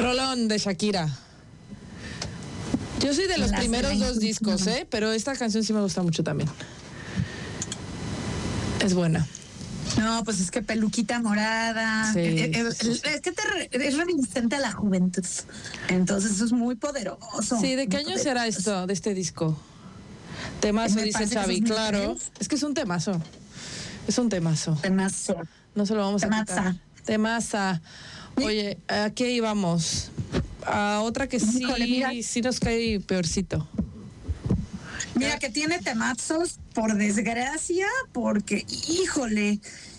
Rolón de Shakira. Yo soy de los primeros dos discos, pero esta canción sí me gusta mucho también. Es buena. No, pues es que peluquita morada. Sí, es que es reminiscente a la juventud. Entonces eso es muy poderoso. Sí, ¿de qué año será esto, de este disco? Temazo, dice Xavi, claro. Es que es un temazo. Es un temazo. Temazo. No se lo vamos a quitar. Temaza. Oye, ¿a qué íbamos? A otra que sí, sí nos cae peorcito. Mira, que tiene temazos, por desgracia, porque, híjole.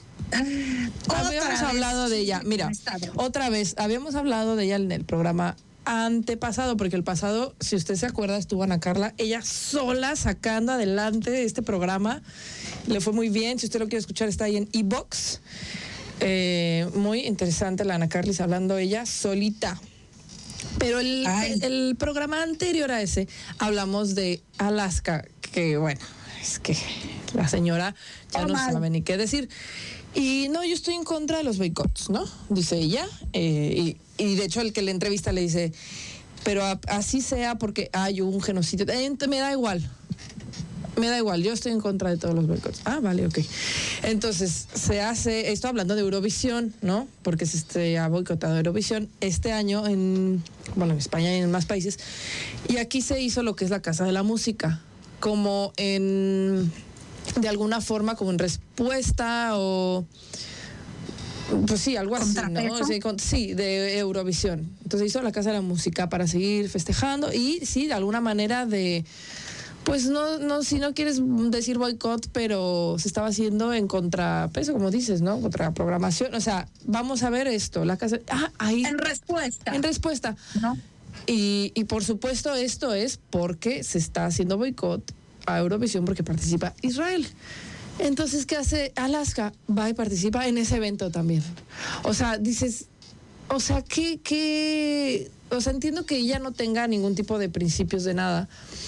Habíamos hablado de ella. Mira, otra vez, habíamos hablado de ella en el programa antepasado, porque el pasado, si usted se acuerda, estuvo Ana Carla, ella sola sacando adelante este programa. Le fue muy bien. Si usted lo quiere escuchar, está ahí en iVoox. Muy interesante la Ana Carlis hablando ella solita. Pero el programa anterior a ese hablamos de Alaska, que bueno, es que la señora ya no sabe ni qué decir. Y no, yo estoy en contra de los boicots, ¿no? Dice ella. Y de hecho el que le entrevista le dice, pero así sea porque hay un genocidio. Me da igual. Me da igual, yo estoy en contra de todos los boicots. Ah, vale, ok. Entonces, estoy hablando de Eurovisión, ¿no? Porque se ha boicotado Eurovisión este año en España y en más países. Y aquí se hizo lo que es la Casa de la Música, como de alguna forma, como en respuesta o... Pues sí, algo así, ¿no? Sí, de Eurovisión. Entonces hizo la Casa de la Música para seguir festejando y sí, de alguna manera pues no, si no quieres decir boicot, pero se estaba haciendo en contrapeso, como dices, ¿no? Contra programación. O sea, vamos a ver esto. La casa. Ahí. En respuesta. ¿No? Y por supuesto, esto es porque se está haciendo boicot a Eurovisión porque participa Israel. Entonces, ¿qué hace Alaska? Va y participa en ese evento también. O sea, dices. O sea, o sea, entiendo que ella no tenga ningún tipo de principios de nada.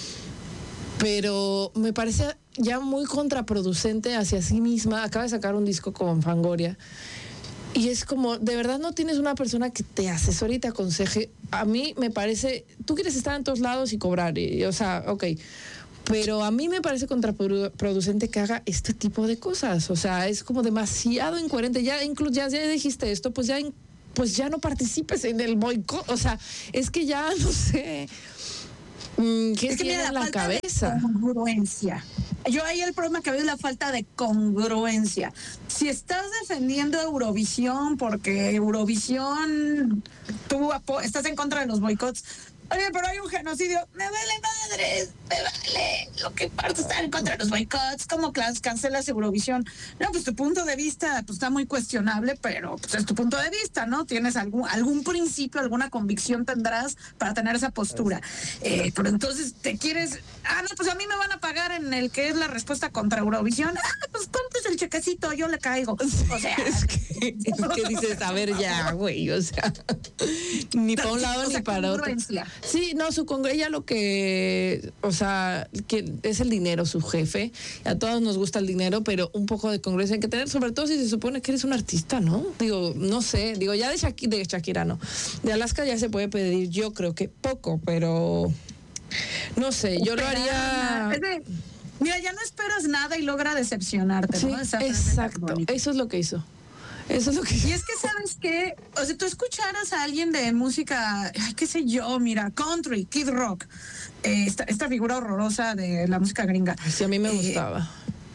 Pero me parece ya muy contraproducente hacia sí misma. Acaba de sacar un disco con Fangoria. Y es como, de verdad no tienes una persona que te asesore y te aconseje. A mí me parece, tú quieres estar en todos lados y cobrar. O sea, ok. Pero a mí me parece contraproducente que haga este tipo de cosas. O sea, es como demasiado incoherente. Ya dijiste esto, pues ya no participes en el boicot. O sea, es que ya no sé... ¿Qué es que tiene en la cabeza? De congruencia. Yo ahí el problema que veo es la falta de congruencia. Si estás defendiendo Eurovisión porque Eurovisión, tú estás en contra de los boicots. Oye, pero hay un genocidio. Me vale madres, me vale. Lo que importa es estar en contra de los boicots. ¿Cómo cancelas Eurovisión? No, pues tu punto de vista pues, está muy cuestionable, pero pues, es tu punto de vista, ¿no? Tienes algún principio, alguna convicción tendrás para tener esa postura. Pero entonces te quieres... no, pues a mí me van a pagar en el que es la respuesta contra Eurovisión. Pues ¿cuánto es el chequecito? Yo le caigo. O sea... es que dices, a ver ya, güey, o sea... ni para un lado ni para otro. Sí, no, ella lo que, o sea, que es el dinero su jefe. A todos nos gusta el dinero, pero un poco de congruencia hay que tener, sobre todo si se supone que eres un artista, ¿no? Digo, no sé, ya de Shakira no. De Alaska ya se puede pedir, yo creo que poco, pero no sé, yo lo haría... Mira, ya no esperas nada y logra decepcionarte, sí, ¿no? Exacto, eso es lo que hizo. Y es que, ¿sabes qué? O sea, tú escucharas a alguien de música, qué sé yo, mira, country, Kid Rock, esta figura horrorosa de la música gringa. Sí, a mí me gustaba.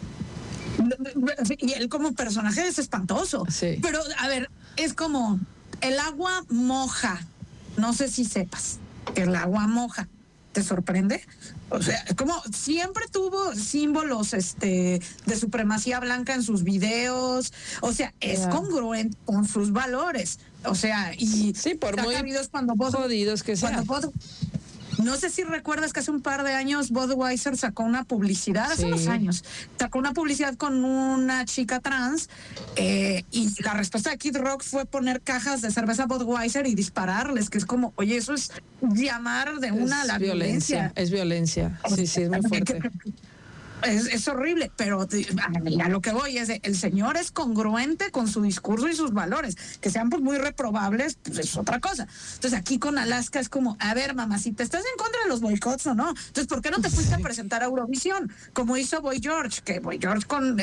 Y él como personaje es espantoso. Sí. Pero, a ver, es como, el agua moja. No sé si sepas, el agua moja. ¿Te sorprende? O sea, como siempre tuvo símbolos de supremacía blanca en sus videos. O sea, es congruente con sus valores. O sea, y sí, por muy jodidos que sean. No sé si recuerdas que hace un par de años Budweiser sacó una publicidad, hace unos años, sacó una publicidad con una chica trans y la respuesta de Kid Rock fue poner cajas de cerveza Budweiser y dispararles, que es como, oye, eso es llamar de una a la violencia. Es violencia, sí, es muy fuerte. Es horrible, pero a lo que voy es, el señor es congruente con su discurso y sus valores, que sean pues muy reprobables, pues es otra cosa. Entonces aquí con Alaska es como, a ver, mamacita, ¿estás en contra de los boicots o no? Entonces, ¿por qué no te fuiste a presentar a Eurovisión? Como hizo Boy George, que Boy George con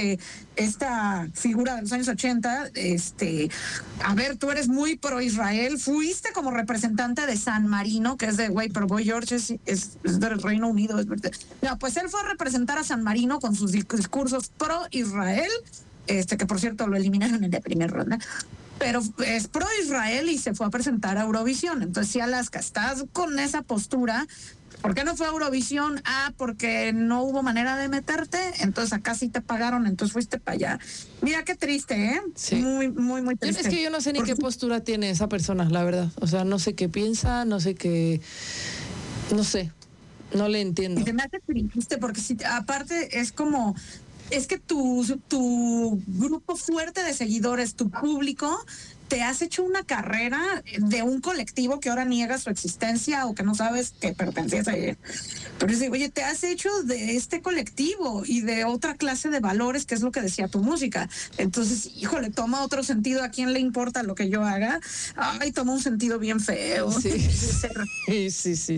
esta figura de los años 80, a ver, tú eres muy pro Israel, fuiste como representante de San Marino, que es de, güey, pero Boy George es del Reino Unido, es verdad. No, pues él fue a representar a San Marino con sus discursos pro Israel, que por cierto lo eliminaron en la primera ronda, pero es pro Israel y se fue a presentar a Eurovisión. Entonces, si Alaska, estás con esa postura, ¿por qué no fue a Eurovisión? Porque no hubo manera de meterte, entonces acá sí te pagaron, entonces fuiste para allá. Mira qué triste, ¿eh? Sí. Muy, muy, muy triste. Es que yo no sé ni qué postura tiene esa persona, la verdad. O sea, no sé qué piensa, no sé qué... No sé, no le entiendo. Y te me hace triste porque si, aparte es como... Es que tu grupo fuerte de seguidores, tu público, te has hecho una carrera de un colectivo que ahora niega su existencia o que no sabes que perteneces a él. Pero es decir, oye, te has hecho de este colectivo y de otra clase de valores, que es lo que decía tu música. Entonces, híjole, toma otro sentido. ¿A quién le importa lo que yo haga? Ay, toma un sentido bien feo. Sí, sí.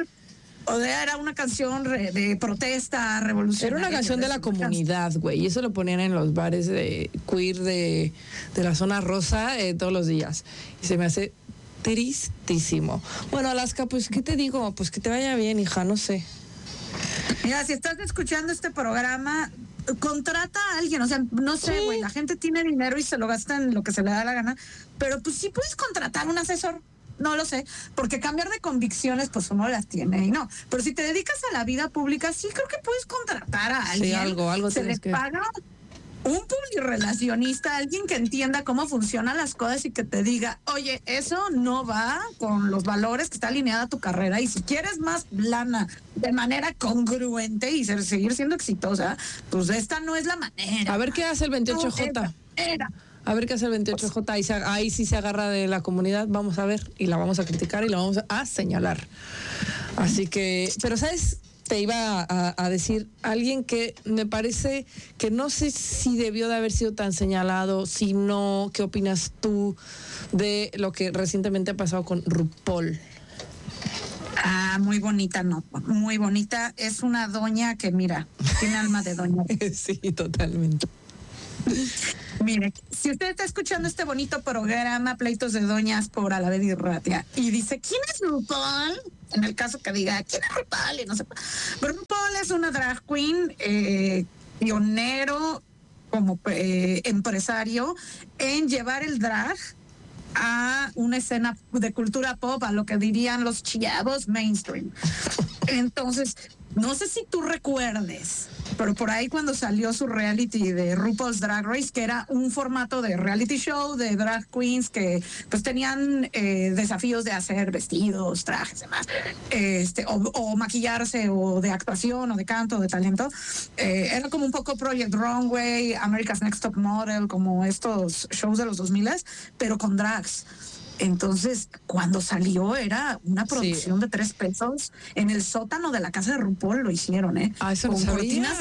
O era una canción de protesta revolucionaria. Era una canción de la comunidad, güey. Y eso lo ponían en los bares de queer de la zona rosa todos los días. Y se me hace tristísimo. Bueno, Alaska, pues, ¿qué te digo? Pues que te vaya bien, hija, no sé. Mira, si estás escuchando este programa, contrata a alguien. O sea, no sé, güey, la gente tiene dinero y se lo gasta en lo que se le da la gana. Pero pues sí puedes contratar un asesor. No lo sé, porque cambiar de convicciones, pues uno las tiene y no. Pero si te dedicas a la vida pública, sí creo que puedes contratar a alguien. Sí, algo se les paga un publirelacionista, alguien que entienda cómo funcionan las cosas y que te diga, oye, eso no va con los valores que está alineada tu carrera. Y si quieres más lana de manera congruente y seguir siendo exitosa, pues esta no es la manera. A ver qué hace el 28J. A ver qué hace el 28J. Ahí sí se agarra de la comunidad, vamos a ver, y la vamos a criticar y la vamos a señalar. Así que, pero ¿sabes? Te iba a decir alguien que me parece que no sé si debió de haber sido tan señalado, si no, ¿qué opinas tú de lo que recientemente ha pasado con RuPaul? Muy bonita, no, muy bonita. Es una doña que, mira, tiene alma de doña. Sí, totalmente. Mire, si usted está escuchando este bonito programa, Pleitos de Doñas por Alaved y Ratia, y dice, ¿quién es RuPaul? En el caso que diga, ¿quién es RuPaul? Y no sé. Pero RuPaul es una drag queen, pionero, como empresario, en llevar el drag a una escena de cultura pop, a lo que dirían los chavos mainstream. Entonces, no sé si tú recuerdes, pero por ahí cuando salió su reality de RuPaul's Drag Race, que era un formato de reality show de drag queens que pues tenían desafíos de hacer vestidos, trajes, demás, o maquillarse, o de actuación, o de canto, o de talento. Era como un poco Project Runway, America's Next Top Model, como estos shows de los 2000s, pero con drags. Entonces, cuando salió era una producción de $3 en el sótano de la casa de RuPaul, lo hicieron, eso con no cortinas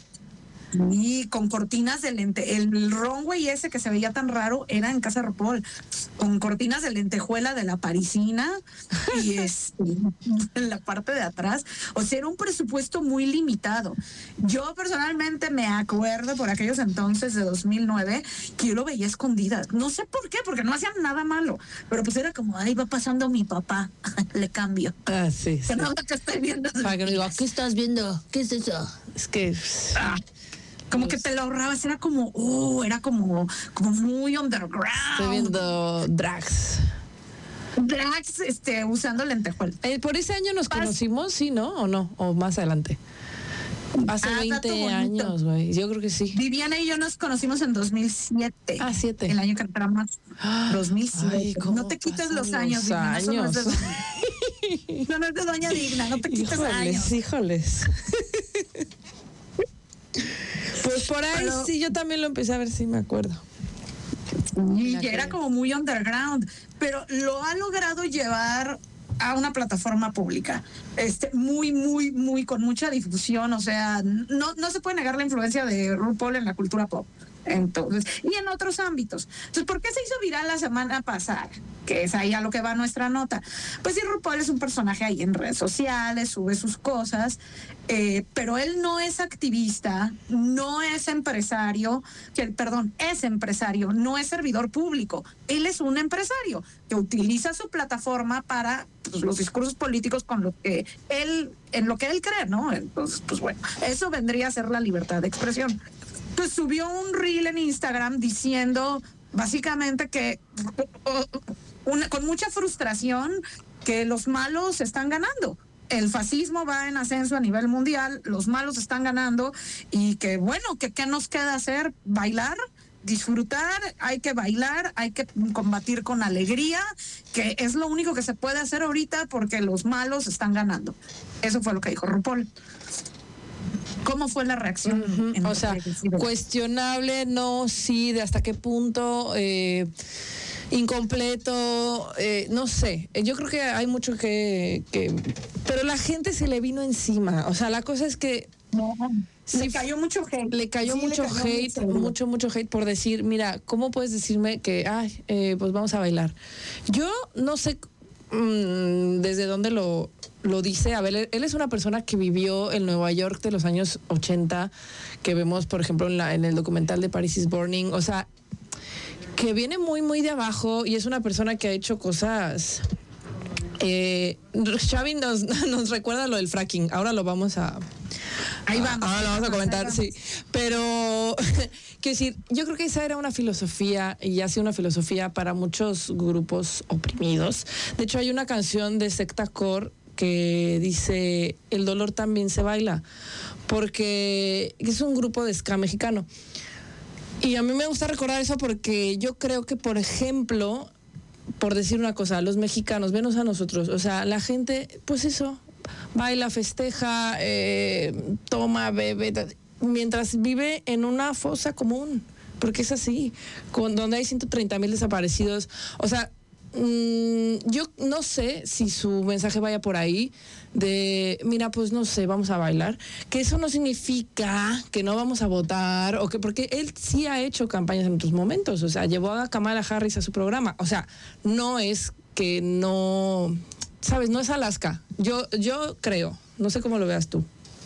y con cortinas de lente. El runway ese que se veía tan raro era en casa de RuPaul, con cortinas de lentejuela de la parisina y en la parte de atrás. O sea, era un presupuesto muy limitado. Yo personalmente me acuerdo por aquellos entonces de 2009 que yo lo veía escondidas. No sé por qué, porque no hacían nada malo, pero pues era como, ahí va pasando mi papá, le cambio. Sí. Que no, que estoy viendo. Para que me diga, ¿qué estás viendo? ¿Qué es eso? Es que... como que te lo ahorrabas, era como muy underground. Estoy viendo drags, usando lentejuelas. Por ese año nos conocimos, ¿sí, no? ¿O no? ¿O más adelante? Hace 20 años, güey. Yo creo que sí. Viviana y yo nos conocimos en 2007. 7. El año que entramos. 2007. Ay, no te quites los años, Viviana. Eso no es de doña. No es de doña digna, no te quites años. Híjoles. Pues por ahí sí, yo también lo empecé a ver, sí me acuerdo. Y era como muy underground, pero lo ha logrado llevar a una plataforma pública, muy con mucha difusión, o sea, no se puede negar la influencia de RuPaul en la cultura pop. Entonces, y en otros ámbitos. Entonces, ¿por qué se hizo viral la semana pasada? Que es ahí a lo que va nuestra nota. Pues sí, RuPaul es un personaje ahí en redes sociales, sube sus cosas, pero él no es activista, no es empresario, es empresario, no es servidor público. Él es un empresario que utiliza su plataforma para los discursos políticos en lo que él cree, ¿no? Entonces, pues bueno, eso vendría a ser la libertad de expresión. Pues subió un reel en Instagram diciendo básicamente que con mucha frustración que los malos están ganando. El fascismo va en ascenso a nivel mundial, los malos están ganando y que bueno, que ¿qué nos queda hacer? Bailar, disfrutar, hay que bailar, hay que combatir con alegría, que es lo único que se puede hacer ahorita porque los malos están ganando. Eso fue lo que dijo RuPaul. ¿Cómo fue la reacción? O sea, cuestionable, no, sí, de hasta qué punto, incompleto, no sé. Yo creo que hay mucho que... Pero la gente se le vino encima. O sea, la cosa es que... Sí, le cayó mucho hate. Le cayó mucho hate por decir, mira, ¿cómo puedes decirme que, pues vamos a bailar? Yo no sé desde dónde lo dice. A ver, él es una persona que vivió en Nueva York de los años 80, que vemos, por ejemplo, en el documental de Paris is Burning. O sea, que viene muy de abajo y es una persona que ha hecho cosas... Xavi nos recuerda lo del fracking. Ahora lo vamos a... Ahí vamos. Ahora lo vamos a comentar, sí. Pero, quiero decir, yo creo que esa era una filosofía y ha sido una filosofía para muchos grupos oprimidos. De hecho, hay una canción de Secta Core que dice, el dolor también se baila, porque es un grupo de ska mexicano. Y a mí me gusta recordar eso porque yo creo que, por ejemplo, por decir una cosa, los mexicanos, venos a nosotros, o sea, la gente, pues eso, baila, festeja, toma, bebe, mientras vive en una fosa común, porque es así, donde hay 130,000 desaparecidos. O sea, yo no sé si su mensaje vaya por ahí de, mira, pues no sé, vamos a bailar, que eso no significa que no vamos a votar, o que, porque él sí ha hecho campañas en otros momentos, o sea, llevó a Kamala Harris a su programa, o sea, no es que no, ¿sabes? No es Alaska, yo creo, no sé cómo lo veas tú.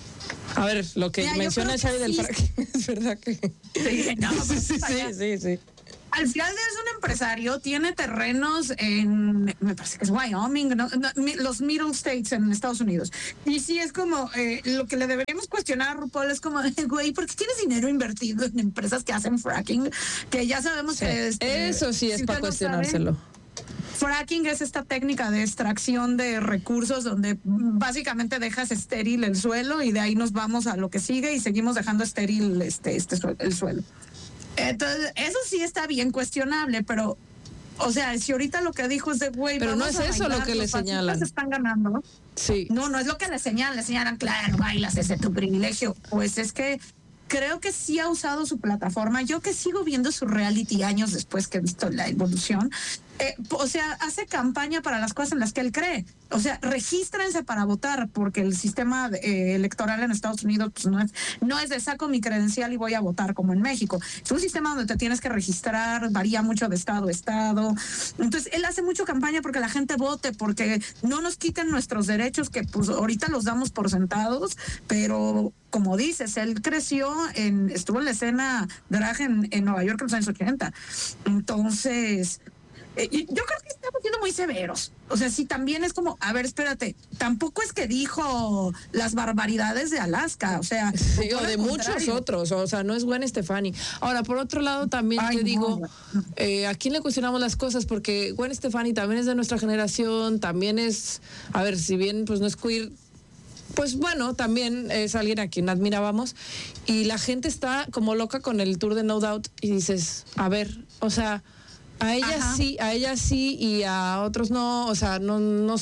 A ver, lo que menciona Xavi del fracking, es verdad que... Sí, no, sí. Al final es un empresario, tiene terrenos en, me parece que es Wyoming, los Middle States en Estados Unidos. Y sí es como, lo que le deberíamos cuestionar a RuPaul es como, güey, ¿por qué tienes dinero invertido en empresas que hacen fracking? Que ya sabemos que... Eso sí es para cuestionárselo. Fracking es esta técnica de extracción de recursos donde básicamente dejas estéril el suelo y de ahí nos vamos a lo que sigue y seguimos dejando estéril el suelo. Entonces, eso sí está bien cuestionable, pero, o sea, si ahorita lo que dijo es de, güey, pero no es eso lo que le señalan. Están ganando. Sí. No es lo que le señalan, claro, bailas, ese es tu privilegio. Pues es que creo que sí ha usado su plataforma. Yo que sigo viendo su reality años después que he visto la evolución, o sea, hace campaña para las cosas en las que él cree. O sea, regístrense para votar, porque el sistema electoral en Estados Unidos pues, no es de saco mi credencial y voy a votar como en México. Es un sistema donde te tienes que registrar, varía mucho de estado a estado. Entonces, él hace mucho campaña porque la gente vote, porque no nos quiten nuestros derechos, que pues ahorita los damos por sentados, pero como dices, él creció, estuvo en la escena drag en Nueva York en los años 80. Entonces... yo creo que estamos siendo muy severos. O sea, sí, también es como, a ver, espérate, tampoco es que dijo las barbaridades de Alaska, o sea... Sí, o de muchos otros, o sea, no es Gwen Stefani. Ahora, por otro lado, también te digo, ¿a quién le cuestionamos las cosas? Porque Gwen Stefani también es de nuestra generación, también es, a ver, si bien pues no es queer, pues bueno, también es alguien a quien admirábamos, y la gente está como loca con el tour de No Doubt, y dices, a ver, o sea... A ella sí, y a otros no, o sea, no sé.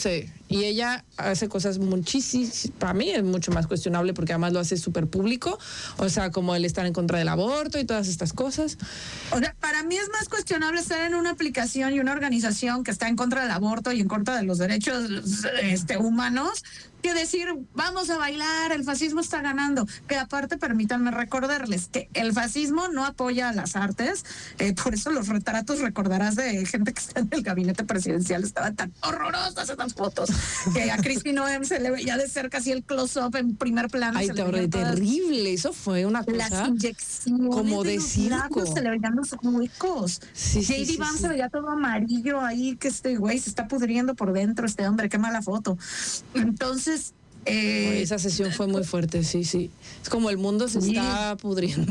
Y ella hace cosas muchísimas, para mí es mucho más cuestionable porque además lo hace súper público, o sea, como el estar en contra del aborto y todas estas cosas. O sea, para mí es más cuestionable estar en una aplicación y una organización que está en contra del aborto y en contra de los derechos humanos, que decir, vamos a bailar, el fascismo está ganando. Que aparte, permítanme recordarles que el fascismo no apoya a las artes, por eso los retratos, recordarás, de gente que está en el gabinete presidencial, estaban tan horrorosas esas fotos, que a Crispy Noem se le veía de cerca así el close-up en primer plano. Ay, terrible, eso fue una cosa. Las inyecciones como de circo. Se le veían los huecos. Sí, J.D. Vance se veía todo amarillo ahí, que güey se está pudriendo por dentro, hombre, qué mala foto. Entonces, esa sesión fue muy fuerte, sí. Es como el mundo se está pudriendo.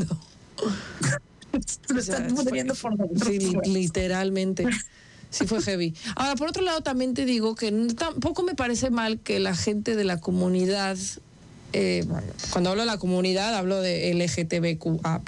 Lo están pudriendo por dentro. Sí, literalmente. Sí fue heavy. Ahora, por otro lado, también te digo que tampoco me parece mal que la gente de la comunidad, bueno, cuando hablo de la comunidad, hablo de LGTBQA+,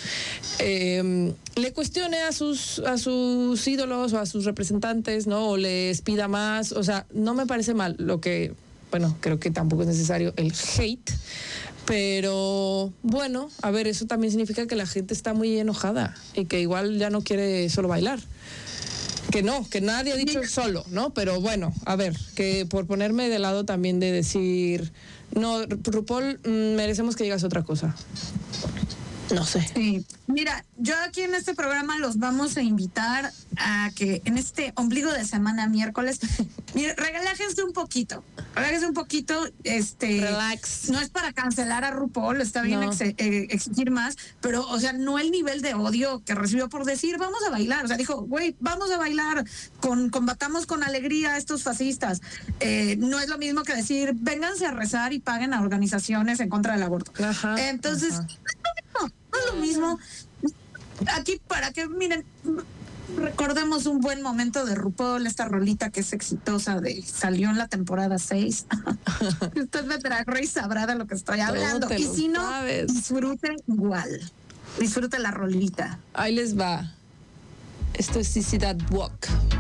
le cuestione a sus ídolos o a sus representantes, ¿no? O les pida más. O sea, no me parece mal. Lo que, bueno, creo que tampoco es necesario el hate. Pero bueno, a ver, eso también significa que la gente está muy enojada y que igual ya no quiere solo bailar. Que no, que nadie ha dicho solo, ¿no? Pero bueno, a ver, que por ponerme de lado también de decir, no, RuPaul, merecemos que digas otra cosa. No sé. Sí. Mira, yo aquí en este programa los vamos a invitar a que en este ombligo de semana, miércoles, relájense un poquito. Relax. No es para cancelar a RuPaul, está bien exigir más, pero, o sea, no el nivel de odio que recibió por decir, vamos a bailar. O sea, dijo, güey, vamos a bailar, combatamos con alegría a estos fascistas. No es lo mismo que decir, vénganse a rezar y paguen a organizaciones en contra del aborto. Entonces, no es lo mismo. Aquí, para que, miren, recordemos un buen momento de RuPaul, esta rolita que es exitosa, salió en la temporada 6. Usted de Drag Race sabrá de lo que estoy hablando. Y si no, disfruten igual. Disfruten la rolita. Ahí les va. Esto es Sissy That Walk.